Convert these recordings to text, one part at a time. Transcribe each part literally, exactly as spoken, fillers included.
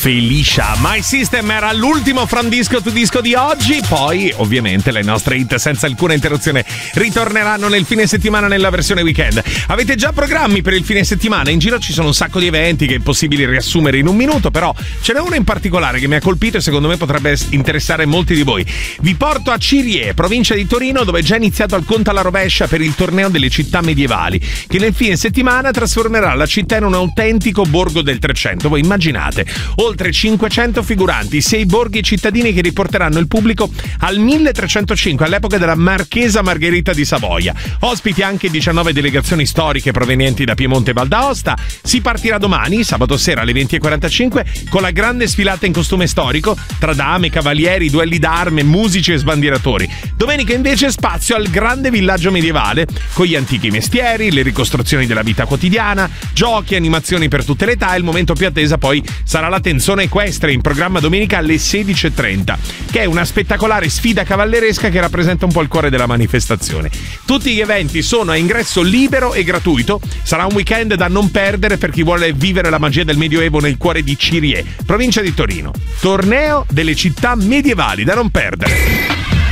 Felicia. My System era l'ultimo From Disco to Disco di oggi. Poi ovviamente le nostre hit senza alcuna interruzione ritorneranno nel fine settimana nella versione weekend. Avete già programmi per il fine settimana? In giro ci sono un sacco di eventi che è impossibile riassumere in un minuto, però ce n'è uno in particolare che mi ha colpito e secondo me potrebbe interessare molti di voi. Vi porto a Cirié, provincia di Torino, dove è già iniziato il conto alla rovescia per il torneo delle città medievali, che nel fine settimana trasformerà la città in un autentico borgo del Trecento. Voi immaginate, oltre cinquecento figuranti, sei borghi cittadini che riporteranno il pubblico al milletrecentocinque, all'epoca della marchesa Margherita di Savoia. Ospiti anche diciannove delegazioni storiche provenienti da Piemonte e Val d'Aosta. Si partirà domani, sabato sera alle venti e quarantacinque, con la grande sfilata in costume storico tra dame, cavalieri, duelli d'arme, musici e sbandieratori. Domenica invece spazio al grande villaggio medievale, con gli antichi mestieri, le ricostruzioni della vita quotidiana, giochi, animazioni per tutte le età. Il momento più attesa poi sarà la Tenzone Equestre, in programma domenica alle sedici e trenta, che è una spettacolare sfida cavalleresca che rappresenta un po' il cuore della manifestazione. Tutti gli eventi sono a ingresso libero e gratuito. Sarà un weekend da non perdere per chi vuole vivere la magia del Medioevo nel cuore di Cirié, provincia di Torino. Torneo delle città medievali da non perdere.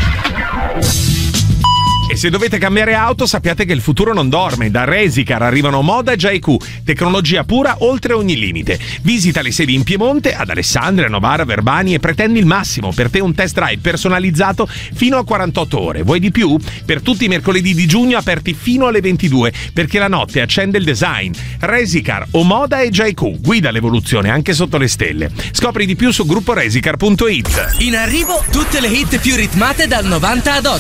E se dovete cambiare auto, sappiate che il futuro non dorme. Da Resicar arrivano Moda e J Q, tecnologia pura oltre ogni limite. Visita le sedi in Piemonte, ad Alessandria, Novara, Verbani e pretendi il massimo. Per te un test drive personalizzato fino a quarantotto ore. Vuoi di più? Per tutti i mercoledì di giugno aperti fino alle ventidue, perché la notte accende il design. Resicar o Moda e J Q, guida l'evoluzione anche sotto le stelle. Scopri di più su gruppo resicar punto it. In arrivo tutte le hit più ritmate dal novanta ad oggi.